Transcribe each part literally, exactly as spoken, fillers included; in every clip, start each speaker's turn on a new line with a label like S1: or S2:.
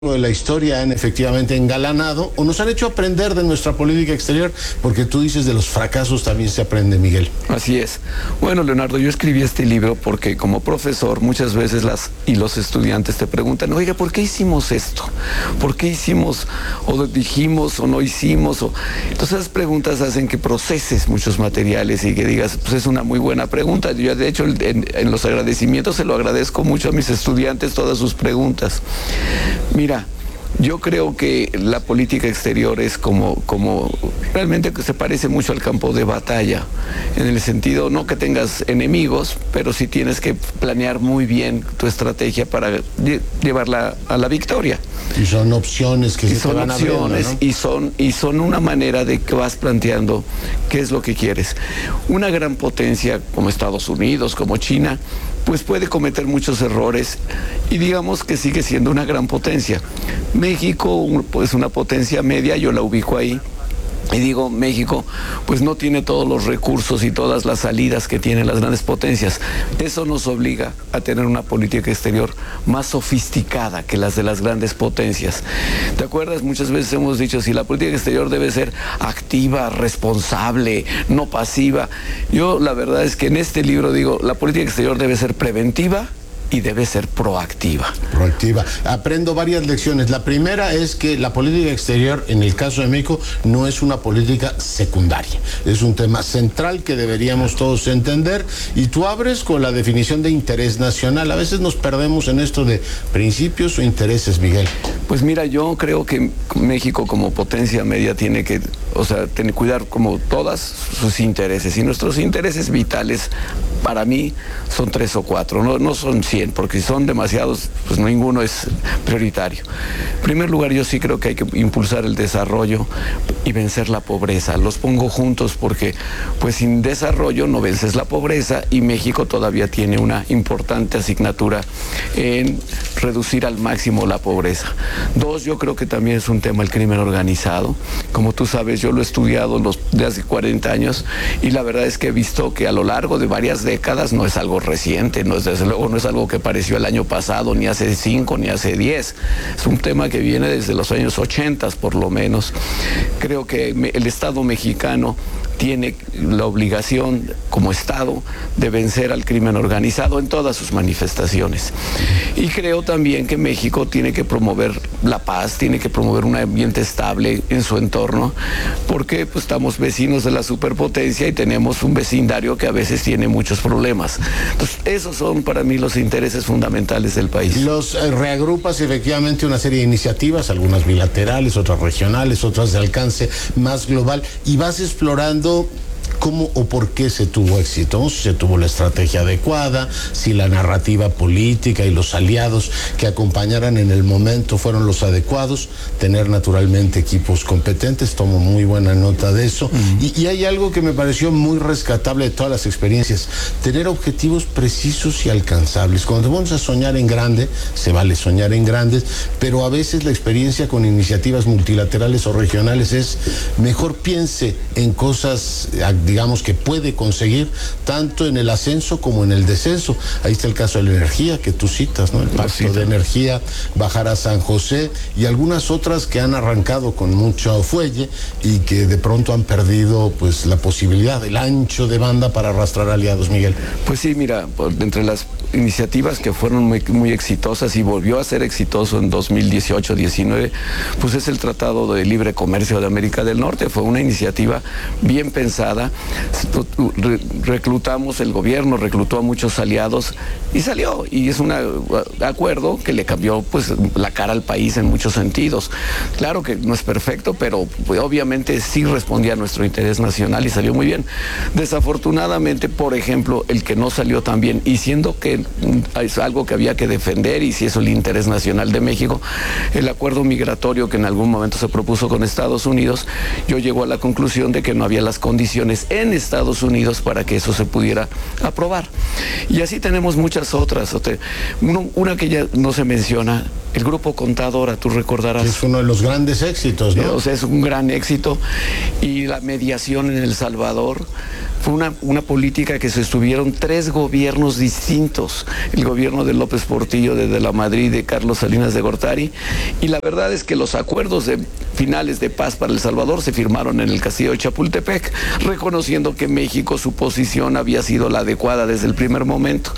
S1: de la historia han efectivamente engalanado o nos han hecho aprender de nuestra política exterior, porque tú dices de los fracasos también se aprende, Miguel.
S2: Así es. Bueno, Leonardo, yo escribí este libro porque como profesor muchas veces las y los estudiantes te preguntan, oiga, ¿por qué hicimos esto? ¿Por qué hicimos o dijimos o no hicimos? O... Entonces esas preguntas hacen que proceses muchos materiales y que digas, pues es una muy buena pregunta. Yo de hecho en, en los agradecimientos se lo agradezco mucho a mis estudiantes todas sus preguntas. Mira, yo creo que la política exterior es como, como realmente que se parece mucho al campo de batalla, en el sentido no que tengas enemigos, pero sí tienes que planear muy bien tu estrategia para lle- llevarla a la victoria.
S1: Y son opciones que
S2: y
S1: se
S2: son
S1: te van
S2: opciones
S1: abriendo, ¿no?
S2: y son y son una manera de que vas planteando qué es lo que quieres. Una gran potencia como Estados Unidos, como China, pues puede cometer muchos errores y digamos que sigue siendo una gran potencia. México, pues una potencia media, yo la ubico ahí. Y digo, México, pues no tiene todos los recursos y todas las salidas que tienen las grandes potencias. Eso nos obliga a tener una política exterior más sofisticada que las de las grandes potencias. ¿Te acuerdas? Muchas veces hemos dicho, si la política exterior debe ser activa, responsable, no pasiva. Yo la verdad es que en este libro digo, la política exterior debe ser preventiva y debe ser proactiva.
S1: Proactiva. Aprendo varias lecciones. La primera es que la política exterior, en el caso de México, no es una política secundaria. Es un tema central que deberíamos todos entender. Y tú abres con la definición de interés nacional. A veces nos perdemos en esto de principios o intereses, Miguel.
S2: Pues mira, yo creo que México como potencia media tiene que, o sea, tiene que cuidar como todas sus intereses. Y nuestros intereses vitales, para mí, son tres o cuatro, no, no son cien, porque si son demasiados, pues ninguno es prioritario. En primer lugar, yo sí creo que hay que impulsar el desarrollo y vencer la pobreza. Los pongo juntos porque, pues sin desarrollo no vences la pobreza y México todavía tiene una importante asignatura en reducir al máximo la pobreza. Dos, yo creo que también es un tema el crimen organizado. Como tú sabes, yo lo he estudiado los, de hace cuarenta años y la verdad es que he visto que a lo largo de varias décadas, no es algo reciente, no es, desde luego no es algo que apareció el año pasado, ni hace cinco, ni hace diez. Es un tema que viene desde los años ochenta, por lo menos. Creo que el Estado mexicano tiene la obligación como Estado de vencer al crimen organizado en todas sus manifestaciones. Y creo también que México tiene que promover la paz, tiene que promover un ambiente estable en su entorno, porque pues, estamos vecinos de la superpotencia y tenemos un vecindario que a veces tiene muchos problemas. Entonces, esos son para mí los intereses fundamentales del país.
S1: Los eh, reagrupas efectivamente una serie de iniciativas, algunas bilaterales, otras regionales, otras de alcance más global, y vas explorando cómo o por qué se tuvo éxito, si se tuvo la estrategia adecuada, si la narrativa política y los aliados que acompañaran en el momento fueron los adecuados, tener naturalmente equipos competentes, tomo muy buena nota de eso. Uh-huh. y, y hay algo que me pareció muy rescatable de todas las experiencias, tener objetivos precisos y alcanzables. Cuando vamos a soñar en grande, se vale soñar en grandes, pero a veces la experiencia con iniciativas multilaterales o regionales es mejor piense en cosas digamos que puede conseguir tanto en el ascenso como en el descenso. Ahí está el caso de la energía que tú citas, ¿no? El pacto de energía, bajar a San José y algunas otras que han arrancado con mucho fuelle y que de pronto han perdido pues la posibilidad, el ancho de banda para arrastrar aliados, Miguel.
S2: Pues sí, mira, entre las iniciativas que fueron muy, muy exitosas y volvió a ser exitoso en dos mil dieciocho diecinueve, pues es el Tratado de Libre Comercio de América del Norte. Fue una iniciativa bien pensada. Reclutamos, el gobierno reclutó a muchos aliados y salió, y es un acuerdo que le cambió pues la cara al país en muchos sentidos. Claro que no es perfecto, pero pues, obviamente sí respondía a nuestro interés nacional y salió muy bien. Desafortunadamente, por ejemplo, el que no salió tan bien, y siendo que es algo que había que defender y si eso es el interés nacional de México, el acuerdo migratorio que en algún momento se propuso con Estados Unidos, yo llego a la conclusión de que no había las condiciones en Estados Unidos para que eso se pudiera aprobar. Y así tenemos muchas otras. Uno, una que ya no se menciona, el Grupo Contadora, tú recordarás.
S1: Es uno de los grandes éxitos, ¿no?
S2: O sea, es un gran éxito. Y la mediación en El Salvador fue una, una política que sostuvieron tres gobiernos distintos. El gobierno de López Portillo, de, de la Madrid, de Carlos Salinas de Gortari. Y la verdad es que los acuerdos de finales de paz para El Salvador se firmaron en el Castillo de Chapultepec, reconociendo que México, su posición había sido la adecuada desde el primer momento.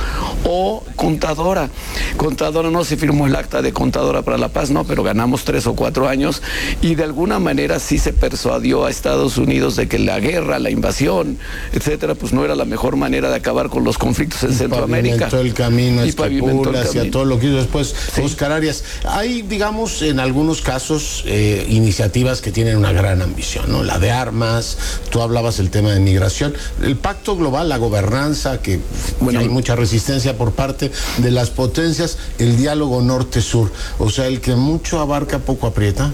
S2: O Contadora. Contadora no se firmó el acta de Contadora para la Paz, no, pero ganamos tres o cuatro años y de alguna manera sí se persuadió a Estados Unidos de que la guerra, la invasión, etcétera, pues no era la mejor manera de acabar con los conflictos en y Centroamérica.
S1: Pavimentó el camino a Escapula, hacia todo lo que hizo después sí. Oscar Arias. Hay, digamos, en algunos casos eh, iniciativas que tienen una gran ambición, ¿no? La de armas, tú hablabas del tema de migración, el pacto global, la gobernanza, que, bueno, que hay mucha resistencia por parte de las potencias, el diálogo norte-sur, o sea, el que mucho abarca, poco aprieta.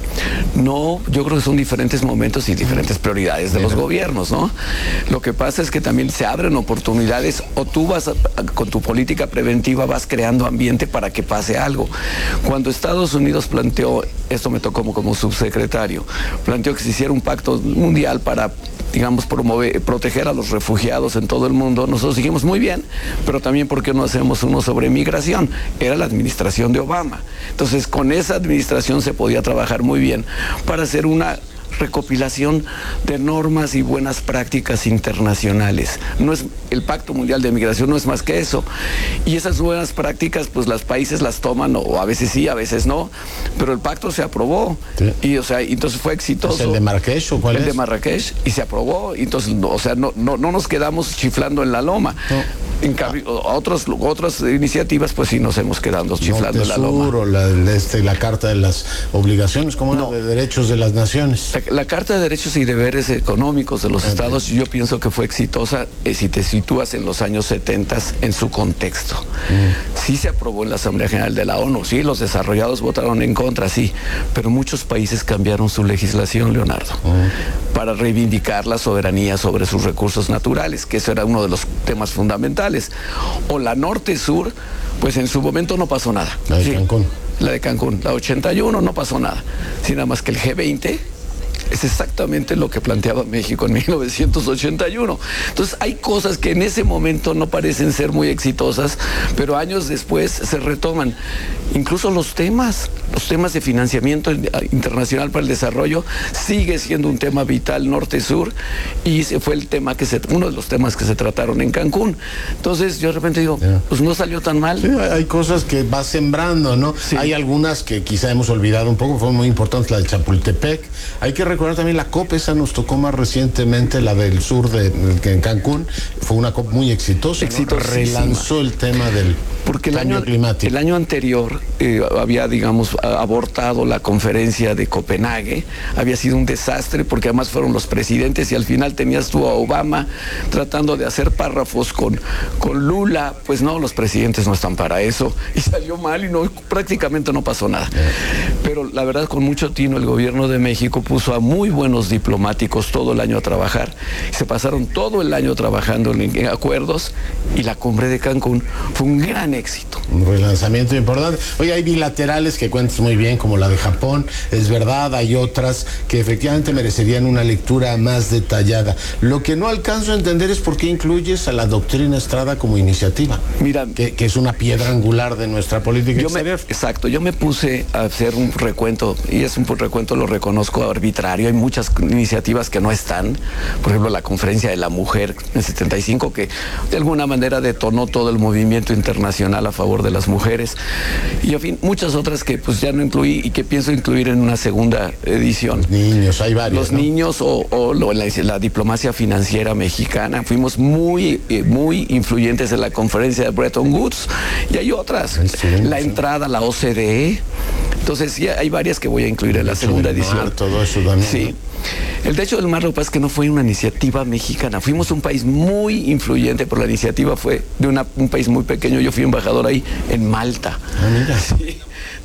S2: No, yo creo que son diferentes momentos y diferentes prioridades de los gobiernos, ¿no? Lo que pasa es que también se abren oportunidades o tú vas a, con tu política preventiva vas creando ambiente para que pase algo. Cuando Estados Unidos planteó, esto me tocó como, como subsecretario, planteó que se hiciera un pacto mundial para, digamos, promover, proteger a los refugiados en todo el mundo, nosotros dijimos muy bien, pero también ¿por qué no hacemos uno sobre migración? Era la administración de Obama. Entonces, con esa administración se podía trabajar muy bien para hacer una recopilación de normas y buenas prácticas internacionales. No es, el Pacto Mundial de Migración no es más que eso. Y esas buenas prácticas, pues los países las toman, o a veces sí, a veces no, pero el pacto se aprobó. Sí. Y, o sea, entonces fue exitoso.
S1: ¿Es el de Marrakech o cuál
S2: el
S1: es?
S2: El de Marrakech, y se aprobó. Y entonces, no, o sea, no, no, no nos quedamos chiflando en la loma. No. En cambio, ah. otros, otras iniciativas, pues sí nos hemos quedado chiflando en la loma.
S1: O la, este, la Carta de las Obligaciones, como no. de Derechos de las Naciones.
S2: La, la Carta de Derechos y Deberes Económicos de los okay. Estados, yo pienso que fue exitosa eh, si te sitúas en los años setenta en su contexto. Mm. Sí se aprobó en la Asamblea General de la ONU, sí, los desarrollados votaron en contra, sí, pero muchos países cambiaron su legislación, Leonardo, mm. para reivindicar la soberanía sobre sus recursos naturales, que ese era uno de los temas fundamentales. O la norte-sur, pues en su momento no pasó nada.
S1: La de sí, Cancún.
S2: La de Cancún, la ochenta y uno no pasó nada. Sí, nada más que el G veinte es exactamente lo que planteaba México en mil novecientos ochenta y uno. Entonces hay cosas que en ese momento no parecen ser muy exitosas, pero años después se retoman. Incluso los temas, los temas de financiamiento internacional para el desarrollo sigue siendo un tema vital norte-sur, y ese fue el tema que se, uno de los temas que se trataron en Cancún. Entonces yo de repente digo, yeah. pues no salió tan mal.
S1: Sí, hay cosas que vas sembrando, ¿no? Sí. Hay algunas que quizá hemos olvidado un poco, fue muy importante la de Chapultepec. Hay que recordar también la COP, esa nos tocó más recientemente, la del sur de, de en Cancún, fue una COP muy exitosa, ¿no? Relanzó el tema del
S2: Porque el
S1: cambio
S2: año,
S1: climático.
S2: El año anterior eh, había, digamos, abortado la conferencia de Copenhague, había sido un desastre porque además fueron los presidentes y al final tenías tú a Obama tratando de hacer párrafos con, con Lula, pues no, los presidentes no están para eso, y salió mal y no, prácticamente no pasó nada. Pero la verdad, con mucho tino, el gobierno de México puso a muy buenos diplomáticos todo el año a trabajar, se pasaron todo el año trabajando en, en acuerdos, y la cumbre de Cancún fue un gran éxito.
S1: Un relanzamiento importante. Oye, hay bilaterales que cuentas muy bien, como la de Japón, es verdad, hay otras que efectivamente merecerían una lectura más detallada. Lo que no alcanzo a entender es por qué incluyes a la doctrina Estrada como iniciativa.
S2: Mira,
S1: que, que es una piedra angular de nuestra política
S2: yo
S1: exterior.
S2: Me, exacto, yo me puse a hacer un recuento, y es un recuento, lo reconozco, arbitrario. Hay muchas iniciativas que no están, por ejemplo, la Conferencia de la Mujer en setenta y cinco, que de alguna manera detonó todo el movimiento internacional a favor de las mujeres, y en fin, muchas otras que pues ya no incluí y que pienso incluir en una segunda edición.
S1: Los niños, hay varios.
S2: Los
S1: ¿no?
S2: niños o, o lo, la, la diplomacia financiera mexicana, fuimos muy, eh, muy influyentes en la conferencia de Bretton Woods, y hay otras, sí, la entrada a la O C D E. Entonces sí, hay varias que voy a incluir en la segunda edición.
S1: Mar, todo eso también,
S2: sí. ¿no? El Techo del Mar, lo que pasa es que no fue una iniciativa mexicana. Fuimos un país muy influyente, pero la iniciativa fue de una, un país muy pequeño. Yo fui embajador ahí en Malta.
S1: Ah, mira.
S2: Sí.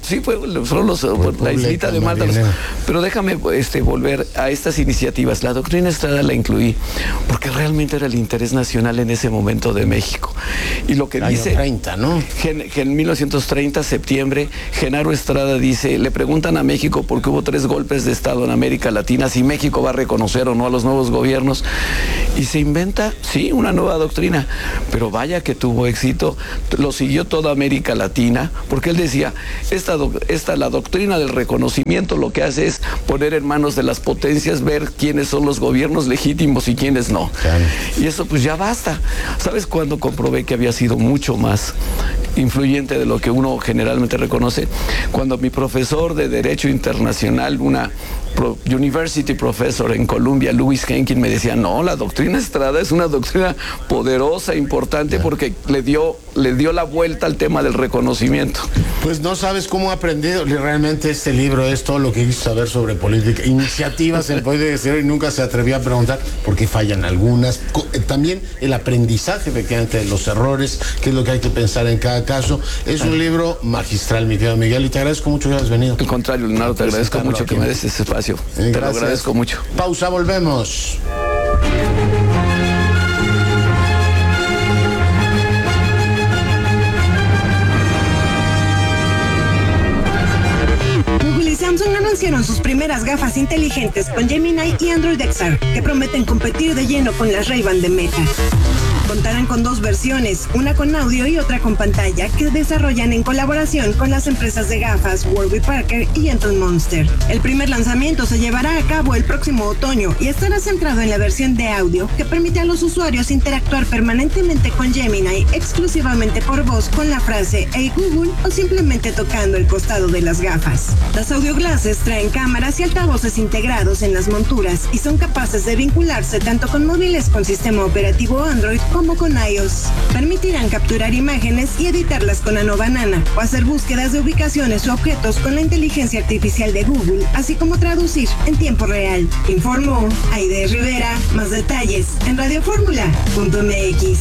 S2: Sí, fue, fueron los, la islita de Malta. Los, pero déjame este, volver a estas iniciativas. La doctrina Estrada la incluí porque realmente era el interés nacional en ese momento de México. Y lo que
S1: Año
S2: dice...
S1: treinta, ¿no?
S2: En, en mil novecientos treinta, septiembre, Genaro Estrada dice, le preguntan a México por qué hubo tres golpes de Estado en América Latina, si México va a reconocer o no a los nuevos gobiernos. Y se inventa, sí, una nueva doctrina. Pero vaya que tuvo éxito. Lo siguió toda América Latina, porque él decía, esta Esta, la doctrina del reconocimiento lo que hace es poner en manos de las potencias, ver quiénes son los gobiernos legítimos y quiénes no. Claro. Y eso pues ya basta. ¿Sabes cuándo comprobé que había sido mucho más influyente de lo que uno generalmente reconoce? Cuando mi profesor de Derecho Internacional, una pro, University Professor en Columbia, Louis Henkin, me decía, no, la doctrina Estrada es una doctrina poderosa, importante, porque le dio, le dio la vuelta al tema del reconocimiento.
S1: Pues no sabes cómo he aprendido. Realmente este libro es todo lo que quiso saber sobre política. Iniciativas se puede decir y nunca se atrevió a preguntar por qué fallan algunas. También el aprendizaje, efectivamente, de los errores, qué es lo que hay que pensar en cada caso. Es un libro magistral, mi querido Miguel, y te agradezco mucho que hayas venido.
S2: Al contrario, Leonardo, te agradezco mucho que me des este espacio.
S1: Eh,
S2: te lo agradezco mucho.
S1: Pausa, volvemos.
S3: Samsung anunciaron sus primeras gafas inteligentes con Gemini y Android X R, que prometen competir de lleno con las Ray-Ban de Meta. Contarán con dos versiones, una con audio y otra con pantalla, que desarrollan en colaboración con las empresas de gafas Warby Parker y Anton Monster. El primer lanzamiento se llevará a cabo el próximo otoño y estará centrado en la versión de audio, que permite a los usuarios interactuar permanentemente con Gemini exclusivamente por voz con la frase "Hey Google" o simplemente tocando el costado de las gafas. Las audio glasses traen cámaras y altavoces integrados en las monturas y son capaces de vincularse tanto con móviles con sistema operativo Android como con iOS. Permitirán capturar imágenes y editarlas con Nano Banana o hacer búsquedas de ubicaciones o objetos con la inteligencia artificial de Google, así como traducir en tiempo real. Informó Aide Rivera. Más detalles en radioformula punto m x.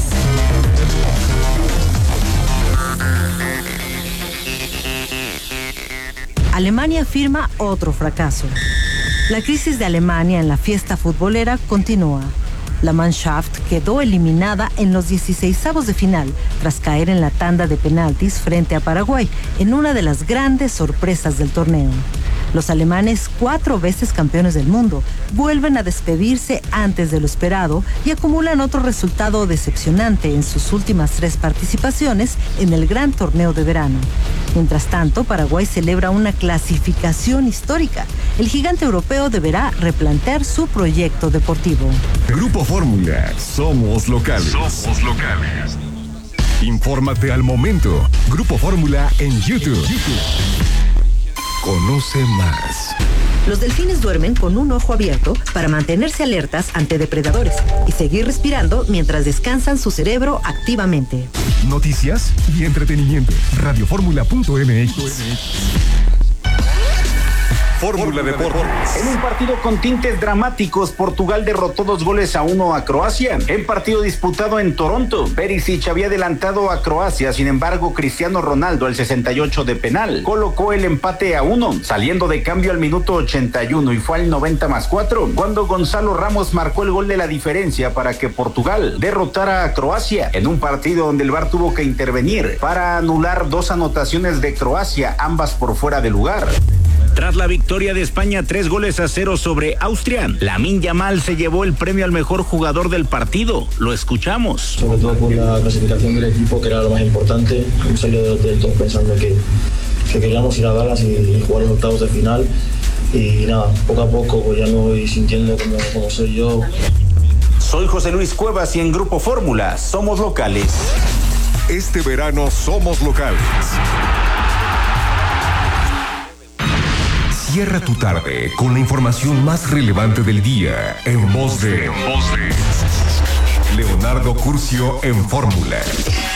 S4: Alemania firma otro fracaso. La crisis de Alemania en la fiesta futbolera continúa. La Mannschaft quedó eliminada en los dieciseisavos de final tras caer en la tanda de penaltis frente a Paraguay en una de las grandes sorpresas del torneo. Los alemanes, cuatro veces campeones del mundo, vuelven a despedirse antes de lo esperado y acumulan otro resultado decepcionante en sus últimas tres participaciones en el gran torneo de verano. Mientras tanto, Paraguay celebra una clasificación histórica. El gigante europeo deberá replantear su proyecto deportivo.
S5: Grupo Fórmula, somos locales. Somos locales. Infórmate al momento. Grupo Fórmula en YouTube. YouTube. Conoce más.
S4: Los delfines duermen con un ojo abierto para mantenerse alertas ante depredadores y seguir respirando mientras descansan su cerebro activamente.
S5: Noticias y entretenimiento. radioformula punto m x. Fórmula Deportes.
S6: En un partido con tintes dramáticos, Portugal derrotó dos goles a uno a Croacia. En partido disputado en Toronto, Perisic había adelantado a Croacia, sin embargo, Cristiano Ronaldo, al sesenta y ocho de penal, colocó el empate a uno, saliendo de cambio al minuto ochenta y uno y fue al noventa más cuatro, cuando Gonzalo Ramos marcó el gol de la diferencia para que Portugal derrotara a Croacia, en un partido donde el V A R tuvo que intervenir para anular dos anotaciones de Croacia, ambas por fuera de lugar. Tras la victoria de España tres goles a cero sobre Austria, Lamine Yamal se llevó el premio al mejor jugador del partido. Lo escuchamos.
S7: Sobre todo por la clasificación del equipo, que era lo más importante. Hemos salido del todo pensando que, que queríamos ir a Dallas y jugar los octavos de final. Y nada, poco a poco pues ya me voy sintiendo como, como soy yo.
S6: Soy José Luis Cuevas y en Grupo Fórmula somos locales.
S5: Este verano somos locales. Cierra tu tarde con la información más relevante del día en voz de, en voz de Leonardo Curcio en Fórmula.